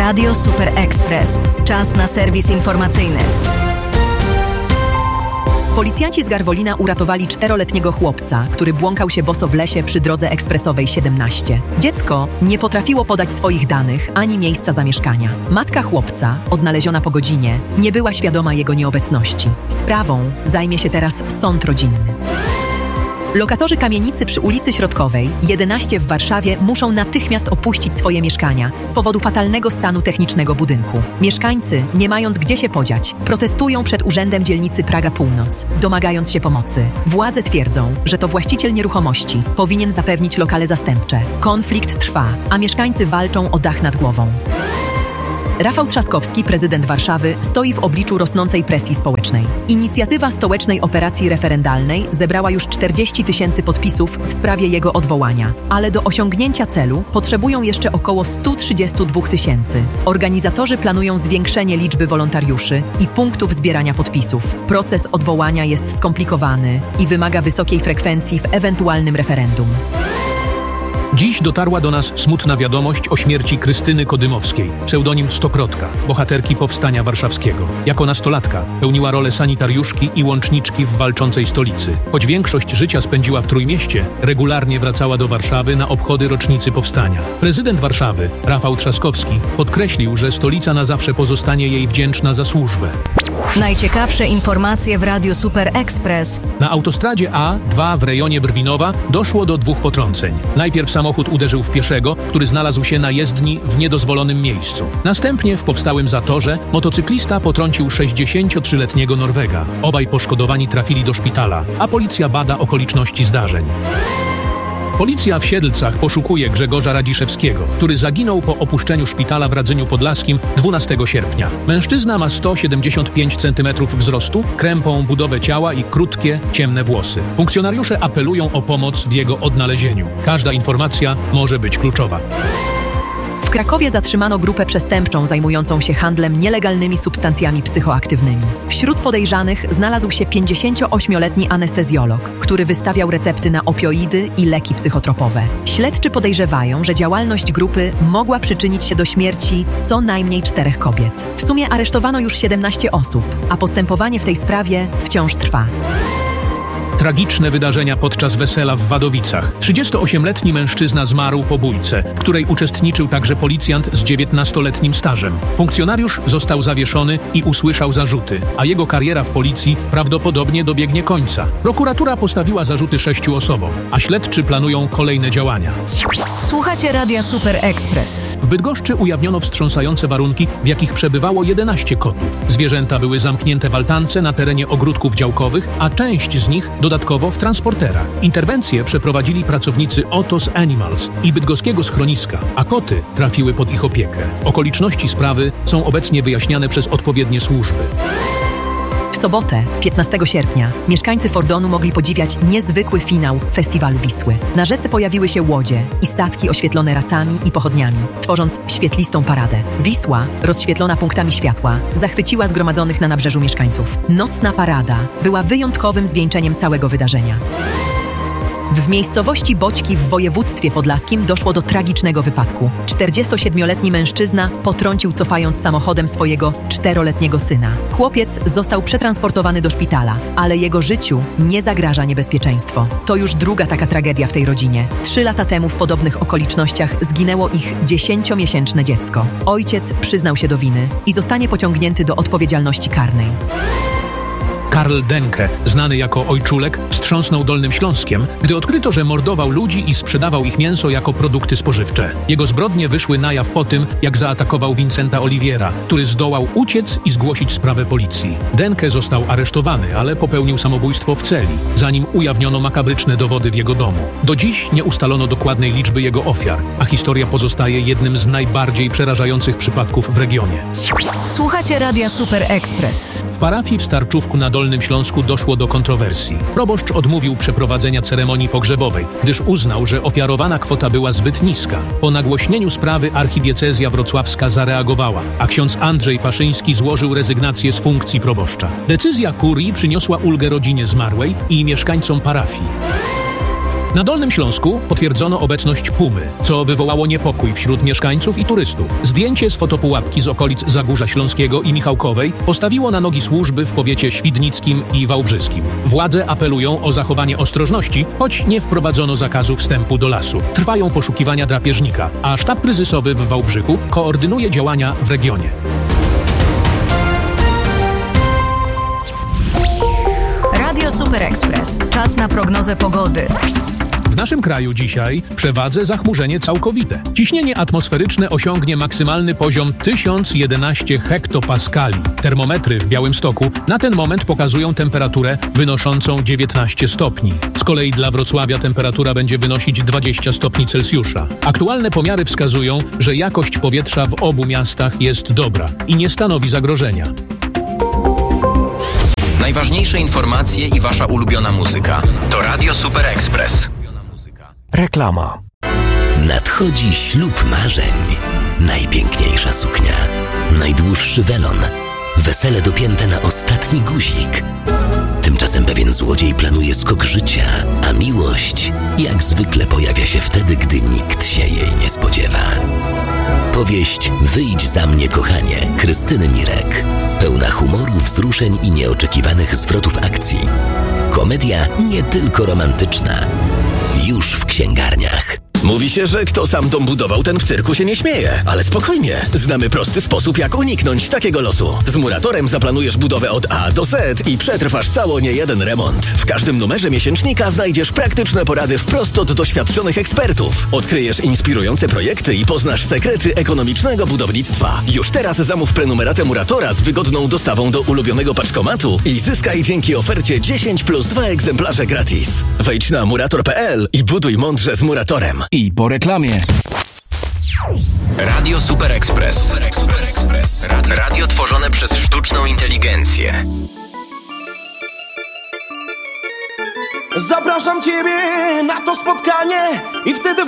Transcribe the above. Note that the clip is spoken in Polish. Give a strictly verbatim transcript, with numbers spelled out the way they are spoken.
Radio Super Express. Czas na serwis informacyjny. Policjanci z Garwolina uratowali czteroletniego chłopca, który błąkał się boso w lesie przy drodze ekspresowej siedemnaście. Dziecko nie potrafiło podać swoich danych ani miejsca zamieszkania. Matka chłopca, odnaleziona po godzinie, nie była świadoma jego nieobecności. Sprawą zajmie się teraz sąd rodzinny. Lokatorzy kamienicy przy ulicy Środkowej, jedenaście w Warszawie, muszą natychmiast opuścić swoje mieszkania z powodu fatalnego stanu technicznego budynku. Mieszkańcy, nie mając gdzie się podziać, protestują przed Urzędem Dzielnicy Praga Północ, domagając się pomocy. Władze twierdzą, że to właściciel nieruchomości powinien zapewnić lokale zastępcze. Konflikt trwa, a mieszkańcy walczą o dach nad głową. Rafał Trzaskowski, prezydent Warszawy, stoi w obliczu rosnącej presji społecznej. Inicjatywa stołecznej operacji referendalnej zebrała już czterdzieści tysięcy podpisów w sprawie jego odwołania, ale do osiągnięcia celu potrzebują jeszcze około sto trzydzieści dwa tysięcy. Organizatorzy planują zwiększenie liczby wolontariuszy i punktów zbierania podpisów. Proces odwołania jest skomplikowany i wymaga wysokiej frekwencji w ewentualnym referendum. Dziś dotarła do nas smutna wiadomość o śmierci Krystyny Kodymowskiej, pseudonim Stokrotka, bohaterki Powstania Warszawskiego. Jako nastolatka pełniła rolę sanitariuszki i łączniczki w walczącej stolicy. Choć większość życia spędziła w Trójmieście, regularnie wracała do Warszawy na obchody rocznicy Powstania. Prezydent Warszawy, Rafał Trzaskowski, podkreślił, że stolica na zawsze pozostanie jej wdzięczna za służbę. Najciekawsze informacje w Radiu Super Express. Na autostradzie A dwa w rejonie Brwinowa doszło do dwóch potrąceń. Najpierw samochód uderzył w pieszego, który znalazł się na jezdni w niedozwolonym miejscu. Następnie w powstałym zatorze motocyklista potrącił sześćdziesięciotrzyletniego Norwega. Obaj poszkodowani trafili do szpitala, a policja bada okoliczności zdarzeń. Policja w Siedlcach poszukuje Grzegorza Radziszewskiego, który zaginął po opuszczeniu szpitala w Radzyniu Podlaskim dwunastego sierpnia. Mężczyzna ma sto siedemdziesiąt pięć centymetrów wzrostu, krępą budowę ciała i krótkie, ciemne włosy. Funkcjonariusze apelują o pomoc w jego odnalezieniu. Każda informacja może być kluczowa. W Krakowie zatrzymano grupę przestępczą zajmującą się handlem nielegalnymi substancjami psychoaktywnymi. Wśród podejrzanych znalazł się pięćdziesięcioośmioletni anestezjolog, który wystawiał recepty na opioidy i leki psychotropowe. Śledczy podejrzewają, że działalność grupy mogła przyczynić się do śmierci co najmniej czterech kobiet. W sumie aresztowano już siedemnaście osób, a postępowanie w tej sprawie wciąż trwa. Tragiczne wydarzenia podczas wesela w Wadowicach. trzydziestoośmioletni mężczyzna zmarł po bójce, w której uczestniczył także policjant z dziewiętnastoletnim stażem. Funkcjonariusz został zawieszony i usłyszał zarzuty, a jego kariera w policji prawdopodobnie dobiegnie końca. Prokuratura postawiła zarzuty sześciu osobom, a śledczy planują kolejne działania. Słuchacie Radia Super Express. W Bydgoszczy ujawniono wstrząsające warunki, w jakich przebywało jedenaście kotów. Zwierzęta były zamknięte w altance na terenie ogródków działkowych, a część z nich dodatkowo w transporterach. Interwencje przeprowadzili pracownicy Otos Animals i bydgoskiego schroniska, a koty trafiły pod ich opiekę. Okoliczności sprawy są obecnie wyjaśniane przez odpowiednie służby. W sobotę, piętnastego sierpnia, mieszkańcy Fordonu mogli podziwiać niezwykły finał Festiwalu Wisły. Na rzece pojawiły się łodzie i statki oświetlone racami i pochodniami, tworząc świetlistą paradę. Wisła, rozświetlona punktami światła, zachwyciła zgromadzonych na nabrzeżu mieszkańców. Nocna parada była wyjątkowym zwieńczeniem całego wydarzenia. W miejscowości Boćki w województwie podlaskim doszło do tragicznego wypadku. czterdziestosiedmioletni mężczyzna potrącił cofając samochodem swojego czteroletniego syna. Chłopiec został przetransportowany do szpitala, ale jego życiu nie zagraża niebezpieczeństwo. To już druga taka tragedia w tej rodzinie. Trzy lata temu w podobnych okolicznościach zginęło ich dziesięciomiesięczne dziecko. Ojciec przyznał się do winy i zostanie pociągnięty do odpowiedzialności karnej. Karl Denke, znany jako Ojczulek, wstrząsnął Dolnym Śląskiem, gdy odkryto, że mordował ludzi i sprzedawał ich mięso jako produkty spożywcze. Jego zbrodnie wyszły na jaw po tym, jak zaatakował Vincenta Oliviera, który zdołał uciec i zgłosić sprawę policji. Denke został aresztowany, ale popełnił samobójstwo w celi, zanim ujawniono makabryczne dowody w jego domu. Do dziś nie ustalono dokładnej liczby jego ofiar, a historia pozostaje jednym z najbardziej przerażających przypadków w regionie. Słuchacie Radia Super Express. W parafii w Starczówku na Dolnym Śląsku doszło do kontrowersji. Proboszcz odmówił przeprowadzenia ceremonii pogrzebowej, gdyż uznał, że ofiarowana kwota była zbyt niska. Po nagłośnieniu sprawy archidiecezja wrocławska zareagowała, a ksiądz Andrzej Paszyński złożył rezygnację z funkcji proboszcza. Decyzja kurii przyniosła ulgę rodzinie zmarłej i mieszkańcom parafii. Na Dolnym Śląsku potwierdzono obecność pumy, co wywołało niepokój wśród mieszkańców i turystów. Zdjęcie z fotopułapki z okolic Zagórza Śląskiego i Michałkowej postawiło na nogi służby w powiecie świdnickim i wałbrzyskim. Władze apelują o zachowanie ostrożności, choć nie wprowadzono zakazu wstępu do lasów. Trwają poszukiwania drapieżnika, a sztab kryzysowy w Wałbrzychu koordynuje działania w regionie. Radio Super Express. Czas na prognozę pogody. W naszym kraju dzisiaj przewadze zachmurzenie całkowite. Ciśnienie atmosferyczne osiągnie maksymalny poziom tysiąc jedenaście hektopaskali. Termometry w Białymstoku na ten moment pokazują temperaturę wynoszącą dziewiętnaście stopni. Z kolei dla Wrocławia temperatura będzie wynosić dwadzieścia stopni Celsjusza. Aktualne pomiary wskazują, że jakość powietrza w obu miastach jest dobra i nie stanowi zagrożenia. Najważniejsze informacje i wasza ulubiona muzyka to Radio Super Express. Reklama. Nadchodzi ślub marzeń. Najpiękniejsza suknia, najdłuższy welon, wesele dopięte na ostatni guzik. Tymczasem pewien złodziej planuje skok życia, a miłość jak zwykle pojawia się wtedy, gdy nikt się jej nie spodziewa. Powieść Wyjdź za mnie, kochanie, Krystyny Mirek. Pełna humoru, wzruszeń i nieoczekiwanych zwrotów akcji. Komedia nie tylko romantyczna. Już w księgarniach. Mówi się, że kto sam dom budował, ten w cyrku się nie śmieje. Ale spokojnie, znamy prosty sposób, jak uniknąć takiego losu. Z Muratorem zaplanujesz budowę od A do Z i przetrwasz cało niejeden remont. W każdym numerze miesięcznika znajdziesz praktyczne porady wprost od doświadczonych ekspertów. Odkryjesz inspirujące projekty i poznasz sekrety ekonomicznego budownictwa. Już teraz zamów prenumeratę Muratora z wygodną dostawą do ulubionego paczkomatu i zyskaj dzięki ofercie dziesięć plus dwa egzemplarze gratis. Wejdź na murator kropka p l i buduj mądrze z Muratorem. I po reklamie. Radio Super Express. Super Express. Radio, radio tworzone przez sztuczną inteligencję. Zapraszam ciebie na to spotkanie i wtedy